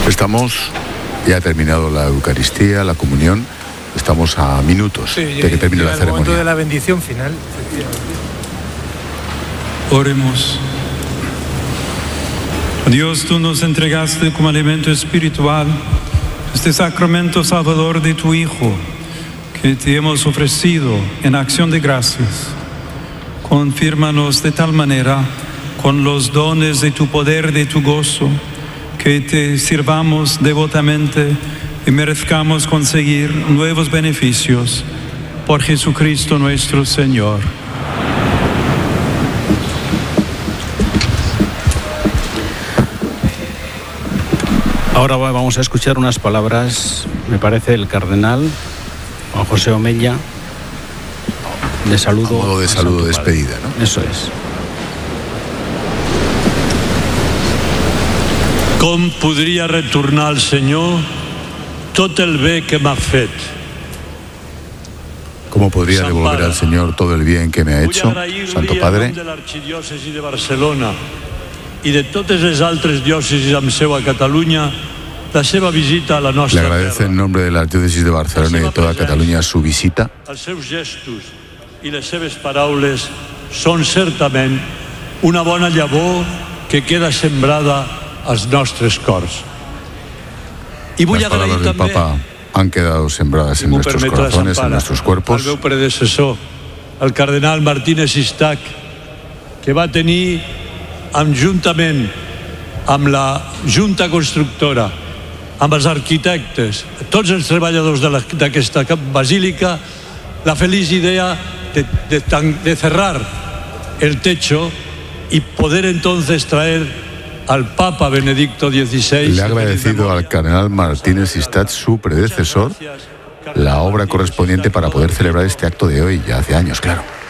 Ya ha terminado la Eucaristía, la comunión. Estamos a minutos de que termine la ceremonia. El momento de la bendición final. Oremos. Dios, tú nos entregaste como alimento espiritual este sacramento salvador de tu Hijo, que te hemos ofrecido en acción de gracias. Confírmanos de tal manera, con los dones de tu poder, de tu gozo, que te sirvamos devotamente y merezcamos conseguir nuevos beneficios por Jesucristo nuestro Señor. Ahora vamos a escuchar unas palabras, me parece, del cardenal Juan José Omella, de saludo. A modo de saludo, despedida, ¿no? Eso es. Com podria retornar al Senyor tot el bé que m'ha fet? ¿Cómo podría devolver al Señor todo el bien que me ha hecho, Santo Padre? de l'arxidiòcesi de Barcelona i de totes les altres diòcesis amb seu a Catalunya, la seva visita a la nostra Le agradece en nombre de la Archidiócesis de Barcelona y de toda Cataluña su visita. Els seus gestos i les seves paraules són certament una bona llavor que queda sembrada als nostres cors. I vull Las agrair palabras del també Papa han quedado sembradas en nuestros corazones, en nuestros cuerpos. al meu predecessor, el cardenal Martínez Istac, que va tenir, juntament amb la Junta Constructora, amb els arquitectes, tots els treballadors d'aquesta basílica, la feliç idea de cerrar el techo y poder entonces traer al Papa Benedicto XVI. Le ha agradecido al cardenal Martínez Istac, su predecesor, la obra correspondiente para poder celebrar este acto de hoy, ya hace años, claro.